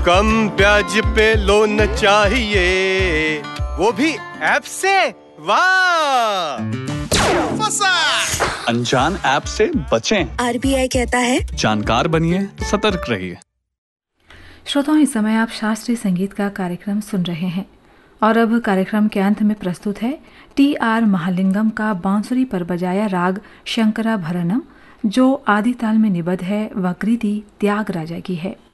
कम ब्याज पे लोन चाहिए, वो भी ऐप से। वाह, फंसा। अनजान ऐप से बचें। आरबीआई कहता है जानकार बनिए, सतर्क रहिए। श्रोताओं, इस समय आप शास्त्रीय संगीत का कार्यक्रम सुन रहे हैं और अब कार्यक्रम के अंत में प्रस्तुत है टी.आर. महालिंगम का बांसुरी पर बजाया राग शंकराभरणम, जो आदि ताल में निबद्ध है व कृति त्यागराजा की है।